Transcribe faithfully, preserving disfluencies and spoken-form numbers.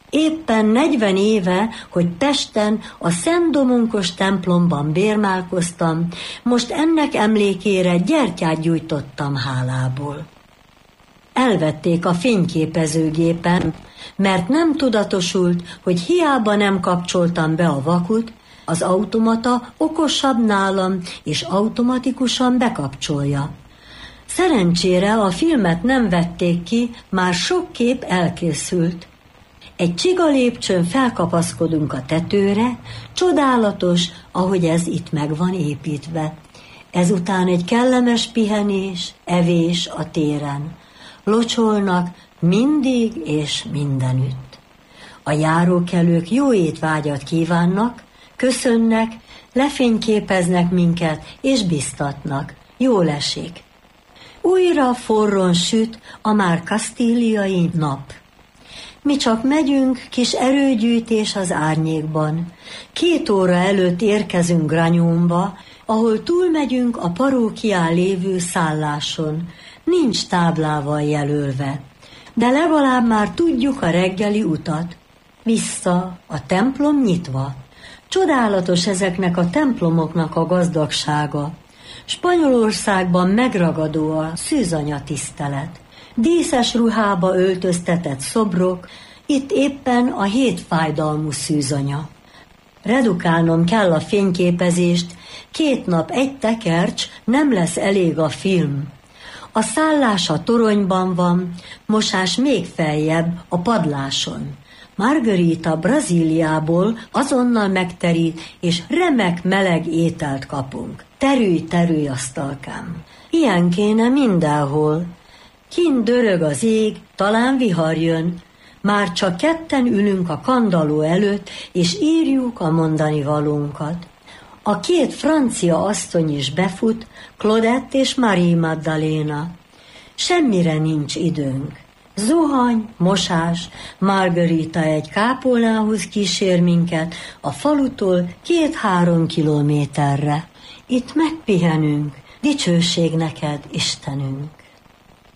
Éppen negyven éve, hogy Pesten a Szent Domonkos templomban bérmálkoztam, most ennek emlékére gyertyát gyújtottam hálából. Elvették a fényképezőgépen, mert nem tudatosult, hogy hiába nem kapcsoltam be a vakut, az automata okosabb nálam, és automatikusan bekapcsolja. Szerencsére a filmet nem vették ki, már sok kép elkészült. Egy csiga lépcsőn felkapaszkodunk a tetőre, csodálatos, ahogy ez itt meg van építve. Ezután egy kellemes pihenés, evés a téren. Locsolnak mindig és mindenütt. A járókelők jó étvágyat kívánnak, köszönnek, lefényképeznek minket és biztatnak. Jól esik. Újra forron süt a már kasztíliai nap. Mi csak megyünk, kis erőgyűjtés az árnyékban. Két óra előtt érkezünk Granyónba, ahol túlmegyünk a parókián lévő szálláson. Nincs táblával jelölve, de legalább már tudjuk a reggeli utat. Vissza, a templom nyitva. Csodálatos ezeknek a templomoknak a gazdagsága. Spanyolországban megragadó a szűzanya tisztelet. Díszes ruhába öltöztetett szobrok, itt éppen a hét fájdalmú szűzanya. Redukálnom kell a fényképezést, két nap egy tekercs, nem lesz elég a film. A szállás a toronyban van, mosás még feljebb a padláson. Margarita Brazíliából azonnal megterít, és remek meleg ételt kapunk. Terülj, terülj, asztalkám. Ilyen kéne mindenhol. Kint dörög az ég, talán vihar jön. Már csak ketten ülünk a kandalló előtt, és írjuk a mondani valónkat. A két francia asszony is befut, Claudette és Marie Magdalena. Semmire nincs időnk. Zuhany, mosás, Margarita egy kápolnához kísér minket, a falutól két-három kilométerre. Itt megpihenünk, dicsőség neked, Istenünk.